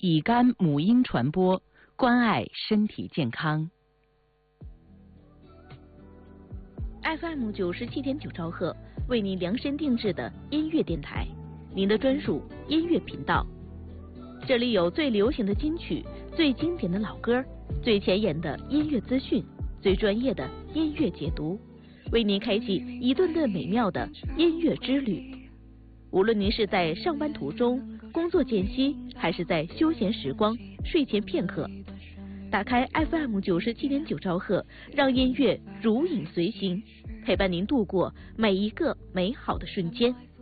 乙肝母婴传播，关爱身体健康。 FM 97.9兆赫为您量身定制的音乐电台，您的专属音乐频道。这里有最流行的金曲、最经典的老歌、最前沿的音乐资讯、最专业的音乐解读，为您开启一段段美妙的音乐之旅。无论您是在上班途中、工作间隙，还是在休闲时光、睡前片刻，打开 FM 97.9兆赫，让音乐如影随形，陪伴您度过每一个美好的瞬间。